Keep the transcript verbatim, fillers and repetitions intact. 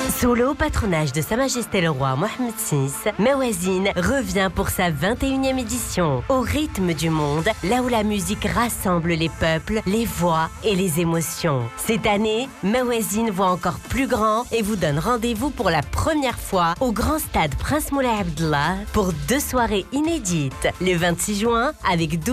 Sous le haut patronage de Sa Majesté le Roi Mohammed six, Mawazine revient pour sa vingt et unième édition, au rythme du monde, là où la musique rassemble les peuples, les voix et les émotions. Cette année, Mawazine voit encore plus grand et vous donne rendez-vous pour la première fois au grand stade Prince Moulay Abdallah pour deux soirées inédites, le vingt-six juin avec douze